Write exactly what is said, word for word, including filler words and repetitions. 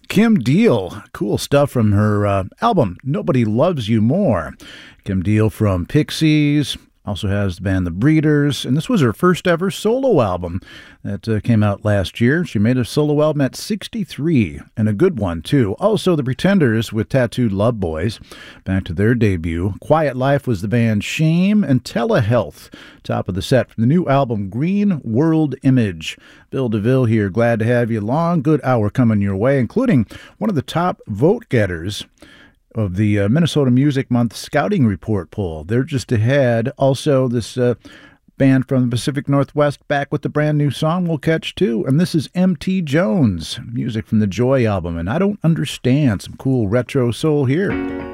Kim Deal. Cool stuff from her uh, album, Nobody Loves You More. Kim Deal from Pixies. Also has the band The Breeders, and this was her first ever solo album that uh, came out last year. She made a solo album at sixty-three, and a good one, too. Also, The Pretenders with Tattooed Love Boys, back to their debut. Quiet Life was the band Shame, and Telehealth, top of the set from the new album Green World Image. Bill DeVille here, glad to have you. Long, good hour coming your way, including one of the top vote getters of the uh, Minnesota Music Month Scouting Report poll. They're just ahead. Also, this uh, band from the Pacific Northwest back with the brand new song we'll catch too. And this is M T Jones, music from the Joy album. And I Don't Understand, some cool retro soul here.